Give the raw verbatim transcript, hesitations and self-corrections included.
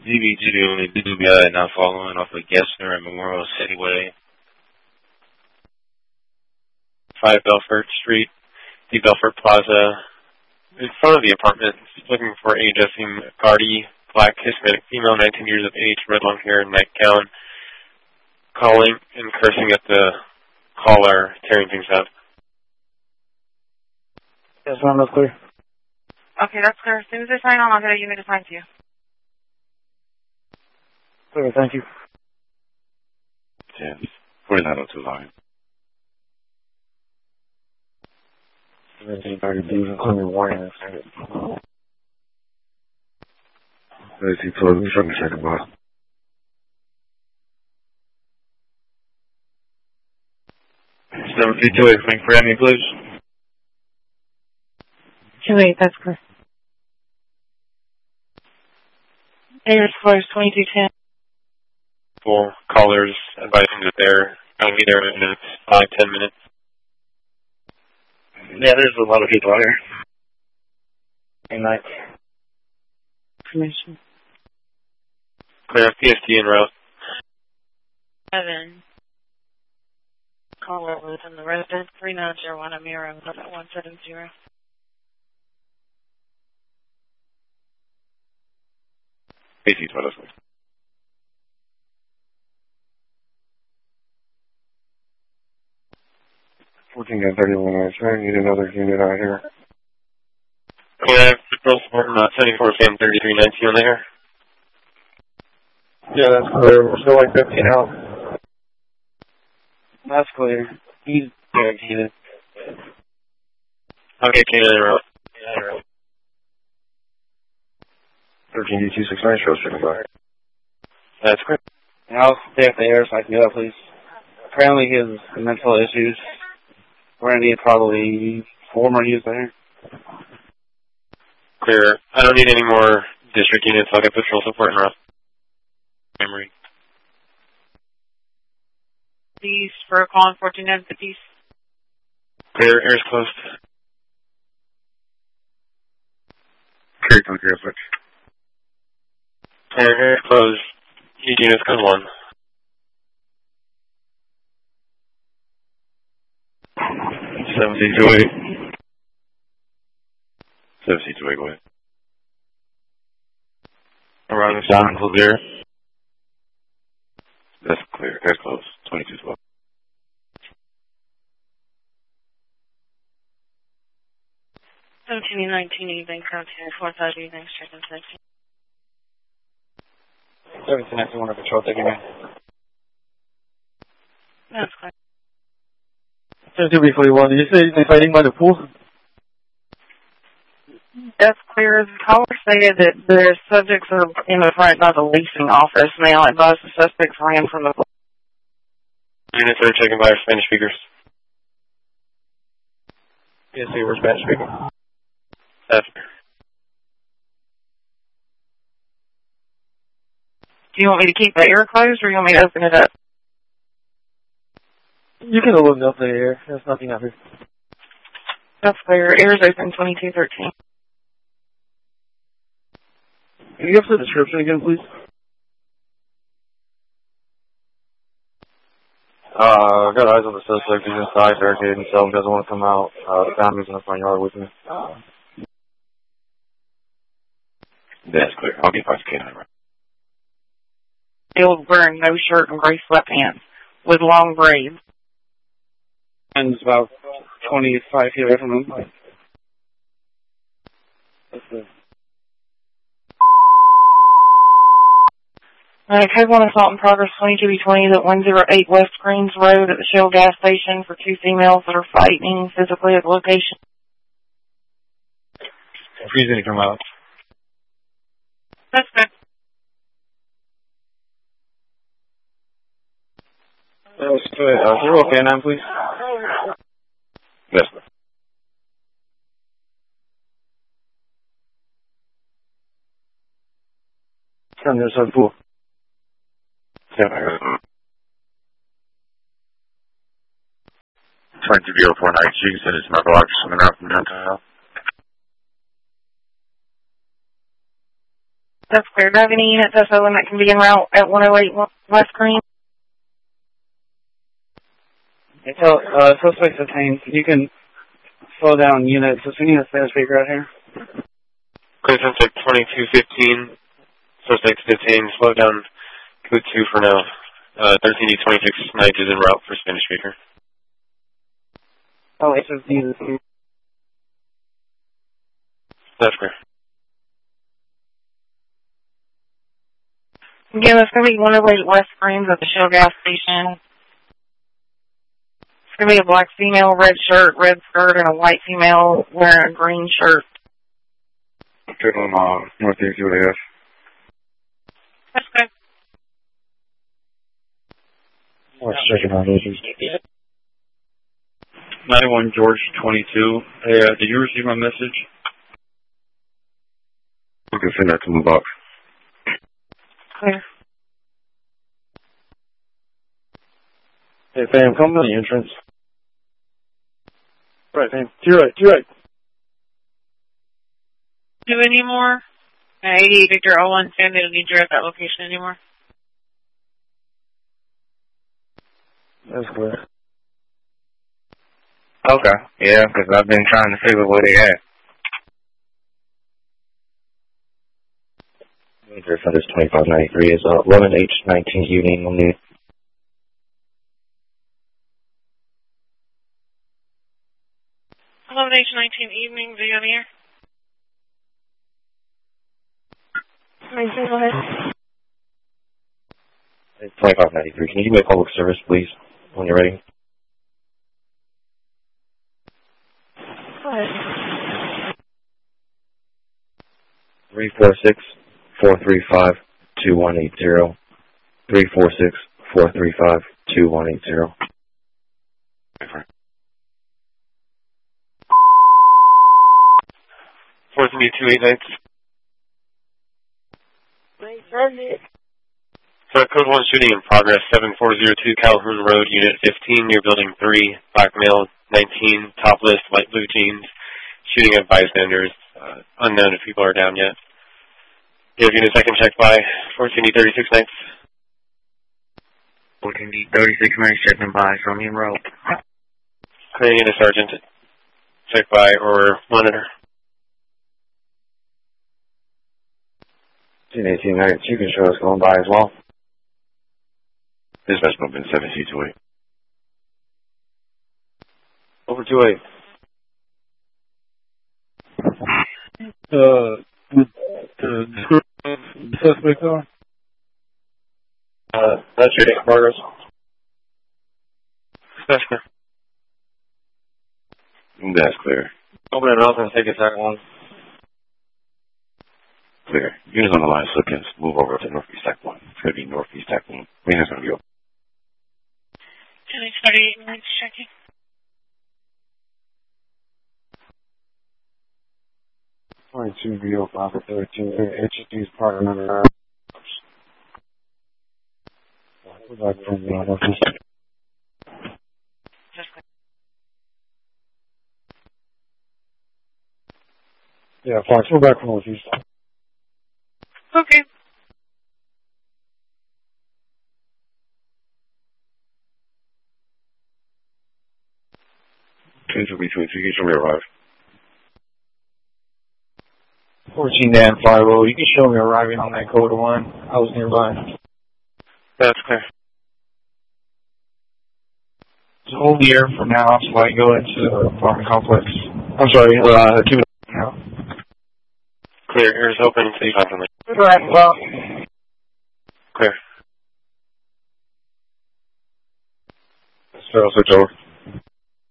B two, Dubia, now following off of Gessner at Memorial City Way. five Belfort Street, the Belfort Plaza. In front of the apartment, looking for a Jesse McCarty, black Hispanic female, nineteen years of age, red long hair, nightgown, calling and cursing at the caller, tearing things up. Yes, ma'am, that's clear. Okay, that's clear. As soon as they sign on, I'll get a unit assigned to you. Clear, thank you. Yes, forty-nine oh two line. Anybody do including warning. Let's see, let me try to check them out. seven three two eight, Frank Miami, please. two eight, that's correct. Air Force twenty-two ten. Four callers advising that they're going to be there in the next five, ten minutes. Yeah, there's a lot of people out here. Good night. Permission. Clear, P S T en route. Seven. Caller within the residence, three nine zero one Amira, one seven zero. P C twelve, please. fourteen thirty-one, I try to need another unit out here. Yeah, Patrol Support, uh, seventy-four Sam thirty-three nineteen on there. Yeah, that's clear. We're still like fifteen out. That's clear. He's guaranteed it. Okay, Canada en route. thirteen D two six nine, show us fire. That's correct. I'll stay at the air so I can get up, please. Apparently he has mental issues. We're going to need probably four more units there. Clear. I don't need any more district units. I'll get Patrol Support en route. Memory. These for calling fourteen nine fifty. Clear. Air's closed. Clear, don't clear, switch. Air, air's closed. Each unit's code one. seventeen two eight. seventeen two eight, go ahead. Arriving sound clear. That's clear. Air's closed. twenty-two twelve. seventeen nineteen evening, contact four five evening, second section. seventeen nineteen, one control, thank you, man. That's clear. seventeen B forty-one, did you say they're fighting by the pool? That's clear. The caller stated that their subjects are in the front by the leasing office. Now advised the suspects ran from the... Units are checking by our Spanish speakers. Yes, we were Spanish speaking. That's Do you want me to keep the air closed or you want me to open it up? You can open up the air. There's nothing out here. That's clear. Air's open twenty-two thirteen. Can you give us the description again, please? Uh, I got eyes on the suspect. He's inside, barricaded himself, doesn't want to come out. Uh, the family's in the front yard with me. That's clear. I'll get five K nine right. Still wearing no shirt and gray sweatpants with long braids. And it's about twenty-five feet away from him. That's good. Alright, code one assault in progress twenty-two B twenty at one oh eight West Greens Road at the Shell gas station for two females that are fighting physically at the location. Freeze any come out. That's good. That was good. Uh, zero K nine, please. Yes, sir. Turn this on pool. Yeah, I heard. Trying to be four night G, send it to my box coming out from downtown. That's clear. Do you have any units S O N that can be en route at one oh eight West Green? So, uh, suspect detained. You can slow down units. So we need a spare speaker out here. Clear Sunset twenty-two fifteen. Suspects detained. Slow down. Code two for now. Uh, thirteen D twenty-six Knight is en route for Spanish speaker. Oh, it's just these. That's clear. Again, it's going to be one oh eight West Greens at the Shell gas station. It's going to be a black female, red shirt, red skirt, and a white female wearing a green shirt. Good on, uh, Northeast U A F. That's good. Let's check it out. ninety-one George twenty-two. Hey, uh, did you receive my message? You can send that to my box. Clear. Hey, fam, come to the entrance. Right, fam. To your right, to your right. Do any more? Uh, eighty-eight Victor oh one Sam, they don't need you at that location anymore. That's good. Okay, yeah, because I've been trying to figure where they at. Major for this twenty-five ninety-three is uh, eleven H nineteen evening only. eleven H nineteen evening, are you on the air? nineteen, go ahead. It's twenty-five ninety-three. Can you give me a public service, please, when you're ready? Go ahead. three four six, four three five, two one eight zero. three four six, four three five, two one eight zero. fourteen D two eight Knights. So code one shooting in progress, seven four zero two Calhoun Road, Unit fifteen, near Building three, black male, nineteen, topless, light blue jeans, shooting at bystanders. Uh, unknown if people are down yet. You have units I can check by, fourteen D thirty-six Knights. fourteen D thirty-six Knights checking by, show me in row. Clearing in a sergeant. Check by or monitor. eighteen Knights, you can show us going by as well. Dispatch movement seven C two eight. Over two eight. Uh, with the description of the suspects are? Uh, that's shooting in progress. That's clear. That's clear. Open it up and take a second one. Clear. Units on the line, so can move over to Northeast Tech one. It's going to be Northeast Tech one. Units going to be open. ten H thirty-eight minutes checking. twenty-two V O five thirteen, H D's partner number. Yeah, Fox, we're back from Northeast. Okay. ten two B twenty-two, you can show me arrive. fourteen Dan five oh, you can show me arriving on that code one. I was nearby. That's clear. Just hold the air for now so I go into the apartment complex. I'm sorry, uh, two now. Clear. Air is open. Stay confidently. Right, well. Clear. So I'll switch over.